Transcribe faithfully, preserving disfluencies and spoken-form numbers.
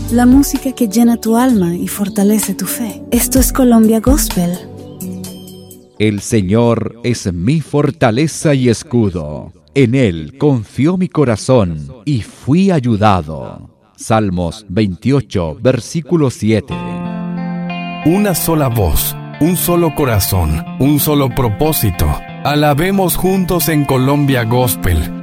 la música que llena tu alma y fortalece tu fe. Esto es Colombia Gospel. El Señor es mi fortaleza y escudo. En Él confió mi corazón y fui ayudado. Salmos veintiocho, versículo siete. Una sola voz, un solo corazón, un solo propósito. Alabemos juntos en Colombia Gospel.